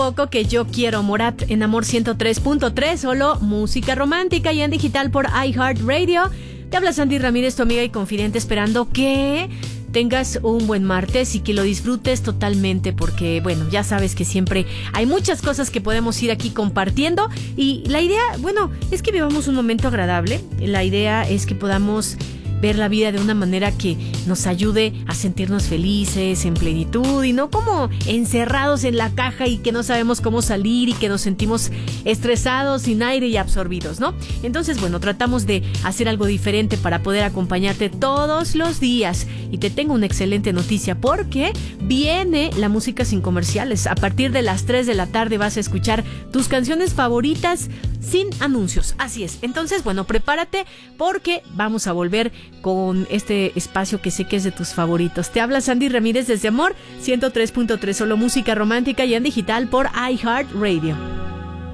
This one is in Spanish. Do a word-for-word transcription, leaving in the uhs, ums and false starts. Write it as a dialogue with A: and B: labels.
A: Poco que yo quiero, Morat en Amor ciento tres punto tres, solo música romántica y en digital por iHeartRadio. Te habla Sandy Ramírez, tu amiga y confidente, esperando que tengas un buen martes y que lo disfrutes totalmente, porque bueno, ya sabes que siempre hay muchas cosas que podemos ir aquí compartiendo y la idea, bueno, es que vivamos un momento agradable. La idea es que podamos ver la vida de una manera que nos ayude a sentirnos felices, en plenitud y no como encerrados en la caja y que no sabemos cómo salir y que nos sentimos estresados, sin aire y absorbidos, ¿no? Entonces, bueno, tratamos de hacer algo diferente para poder acompañarte todos los días. Y te tengo una excelente noticia porque viene la música sin comerciales. A partir de las tres de la tarde vas a escuchar tus canciones favoritas sin anuncios. Así es. Entonces, bueno, prepárate porque vamos a volver con este espacio que sé que es de tus favoritos. Te habla Sandy Ramírez desde Amor ciento tres punto tres, solo música romántica y en digital por iHeartRadio.